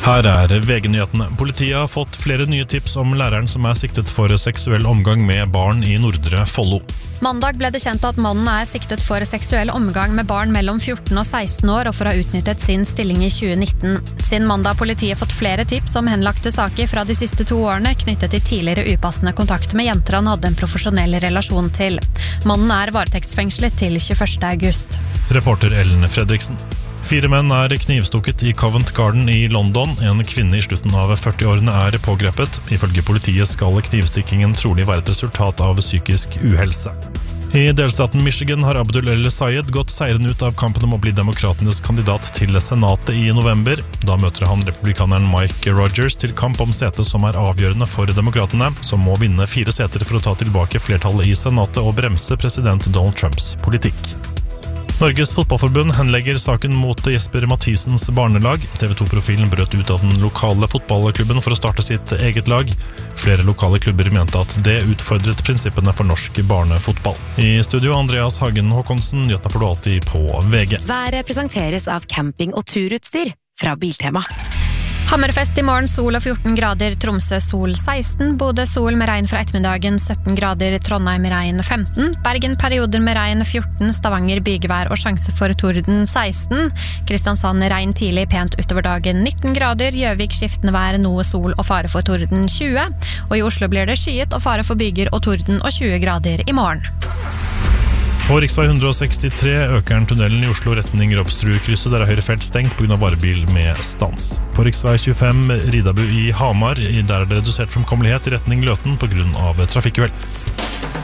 Her VG-nyhetene. Politiet har fått flere nye tips om læreren som siktet for seksuell omgang med barn i Nordre Follo. Mandag ble det kjent at mannen siktet for seksuell omgang med barn mellom 14 og 16 år og for å ha utnyttet sin stilling i 2019. Siden mandag har politiet fått flere tips om henlagte saker fra de siste 2 årene knyttet til tidligere upassende kontakt med jenter han hadde en profesjonell relasjon til. Mannen varetektsfengslet til 21. august. Reporter Ellen Fredriksen. 4 menn knivstukket i Covent Garden i London. En kvinne i slutten av 40-årene pågrepet. Ifølge politiet skal knivstikkingen trolig være et resultat av psykisk uhelse. I delstaten Michigan har Abdul El-Sayed gått seirende ut av kampen om å bli demokratenes kandidat til senatet i november. Da møter han republikaneren Mike Rogers til kamp om setet som avgjørende for demokratene, som må vinne 4 seter for å ta tilbake flertallet i senatet og bremse president Donald Trumps politikk. Norges fotballforbund henlegger saken mot Jesper Mathisens barnelag. TV2-profilen brøt ut av den lokale fotballklubben for å starte sitt eget lag. Flere lokale klubber mente at det utfordret prinsippene for norsk barnefotball. I studio Andreas Hagen Håkonsen, nyhetene får du alltid på VG. Været presenteres av camping- og turutstyr fra Biltema. Hammerfest i morgen, sol og 14 grader, Tromsø sol 16, Bodø sol med regn fra ettermiddagen 17 grader, Trondheim regn 15, Bergen perioder med regn 14, Stavanger bygevær og sjanse for torden 16, Kristiansand regn tidlig pent utover dagen 19 grader, Gjøvik skiftende vær, noe sol og fare for torden 20, og i Oslo blir det skyet og fare for byger og torden og 20 grader i morgen. På riksvei 163 øker tunnelen i Oslo retning Robsrud-krysset, der høyre felt stengt på grunn av varebil med stans. På riksvei 25 Ridabu i Hamar, der det redusert fremkommelighet i retning Løten på grunn av trafikkuhell.